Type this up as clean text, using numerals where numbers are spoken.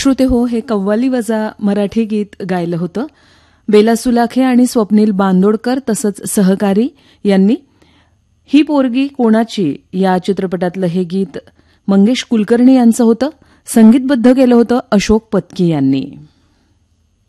श्रोते हो, हे कव्वाली वजा मराठी गीत गायलं होतं बेला सुलाखे आणि स्वप्नील बांदोडकर तसंच सहकारी यांनी. ही पोरगी कोणाची या चित्रपटातलं हे गीत मंगेश कुलकर्णी यांचं होतं. संगीतबद्ध केलं होतं अशोक पत्की यांनी.